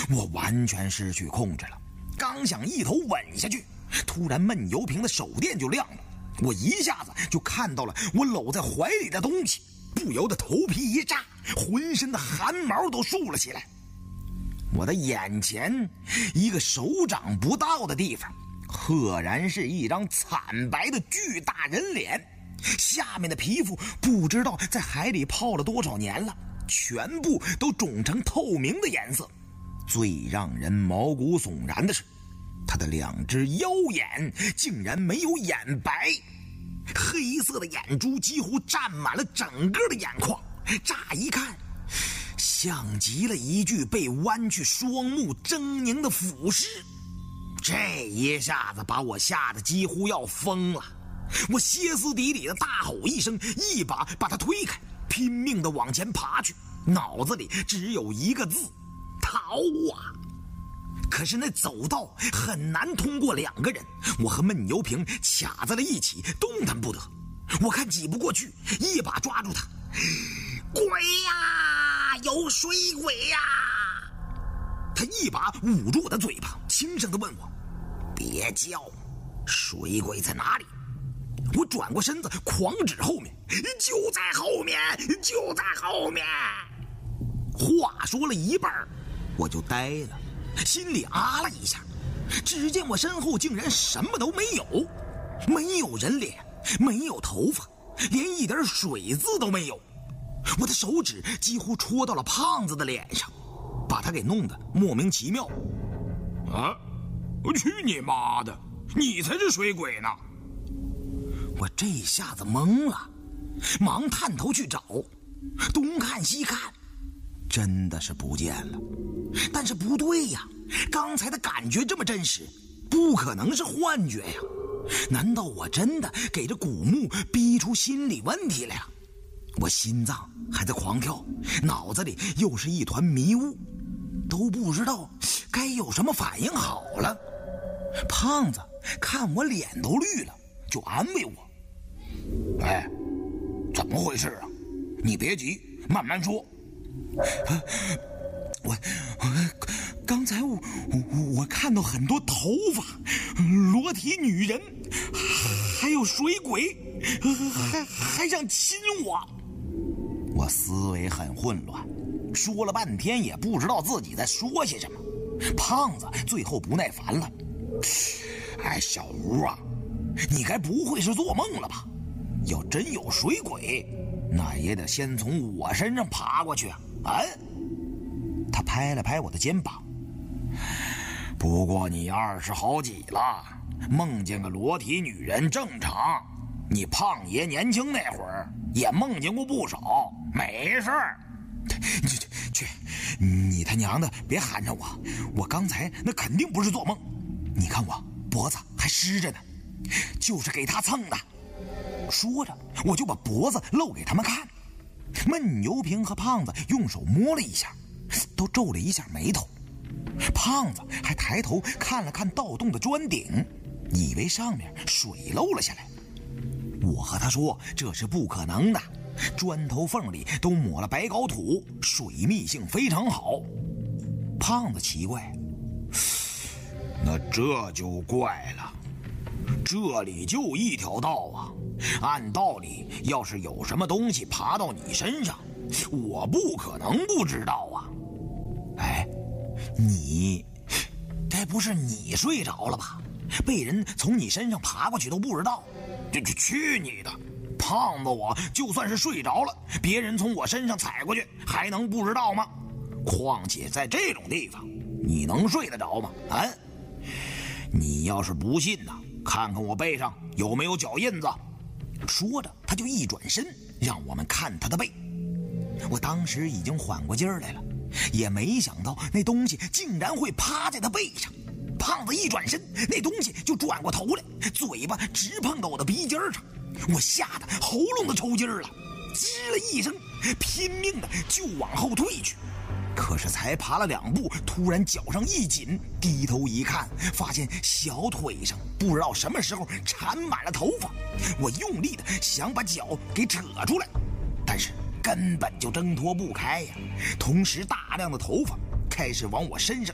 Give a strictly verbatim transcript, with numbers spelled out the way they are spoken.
我完全失去控制了，刚想一头吻下去，突然闷油瓶的手电就亮了，我一下子就看到了我搂在怀里的东西，不由得头皮一炸，浑身的汗毛都竖了起来。我的眼前一个手掌不到的地方，赫然是一张惨白的巨大人脸，下面的皮肤不知道在海里泡了多少年了，全部都肿成透明的颜色。最让人毛骨悚然的是，他的两只妖眼竟然没有眼白，黑色的眼珠几乎占满了整个的眼眶，乍一看像极了一具被弯曲双目狰狞的腐尸。这一下子把我吓得几乎要疯了，我歇斯底里的大吼一声，一把把他推开，拼命地往前爬去，脑子里只有一个字：逃啊！可是那走道很难通过两个人，我和闷油瓶卡在了一起，动弹不得。我看挤不过去，一把抓住他：鬼呀，有水鬼呀！他一把捂住我的嘴巴，轻声地问我：别叫，水鬼在哪里？我转过身子，狂指后面：就在后面，就在后面。话说了一半，我就呆了，心里啊了一下。只见我身后竟然什么都没有，没有人脸，没有头发，连一点水渍都没有。我的手指几乎戳到了胖子的脸上，把他给弄得莫名其妙。 啊！去你妈的！你才是水鬼呢！ 我这下子懵了，忙探头去找，东看西看，真的是不见了。但是不对呀，刚才的感觉这么真实，不可能是幻觉呀。难道我真的给这古墓逼出心理问题来了？我心脏还在狂跳，脑子里又是一团迷雾，都不知道该有什么反应好了。胖子看我脸都绿了，就安慰我： 哎，怎么回事啊？你别急，慢慢说。 我我刚才我我我看到很多头发，裸体女人，还有水鬼，还还想亲我。我思维很混乱，说了半天也不知道自己在说些什么。胖子最后不耐烦了：哎，小吴啊，你该不会是做梦了吧？要真有水鬼，那也得先从我身上爬过去啊！啊！他拍了拍我的肩膀：不过你二十好几了，梦见个裸体女人正常。你胖爷年轻那会儿也梦见过不少，没事儿。去去去，你他娘的别喊着我，我刚才那肯定不是做梦。你看我脖子还湿着呢，就是给他蹭的。说着我就把脖子露给他们看。闷油瓶和胖子用手摸了一下，都皱了一下眉头。胖子还抬头看了看盗洞的砖顶，以为上面水漏了下来。我和他说这是不可能的，砖头缝里都抹了白膏土，水密性非常好。胖子奇怪： 那这就怪了，这里就一条道啊，按道理要是有什么东西爬到你身上，我不可能不知道啊。 哎，你该不是你睡着了吧？被人从你身上爬过去都不知道？ 这这去你的！胖子我就算是睡着了，别人从我身上踩过去还能不知道吗？况且在这种地方，你能睡得着吗？啊！你要是不信呢，看看我背上有没有脚印子。 说着他就一转身让我们看他的背。我当时已经缓过劲儿来了，也没想到那东西竟然会趴在他背上。胖子一转身，那东西就转过头来，嘴巴直碰到我的鼻尖上。我吓得喉咙都抽筋了，吱了一声，拼命的就往后退去。可是才爬了两步，突然脚上一紧，低头一看，发现小腿上不知道什么时候缠满了头发。我用力的想把脚给扯出来，但是根本就挣脱不开呀。同时大量的头发开始往我身上